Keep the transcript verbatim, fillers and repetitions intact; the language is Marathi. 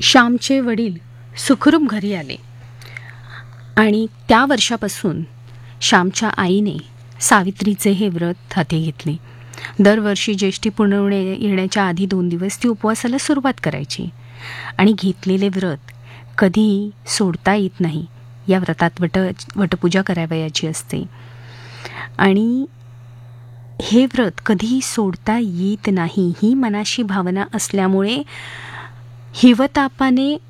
श्यामचे वडील सुखरूप घरी आले आणि त्या वर्षापासून श्यामच्या आईने सावित्रीचे हे व्रत हाती घेतले. दरवर्षी ज्येष्ठी पूर्ण येण्याच्या आधी दोन दिवस ती उपवासाला सुरुवात करायची आणि घेतलेले व्रत कधीही सोडता येत नाही. या व्रतात वट वटपूजा करावयाची असते आणि हे व्रत कधीही सोडता येत नाही ही मनाशी भावना असल्यामुळे हिवतापाने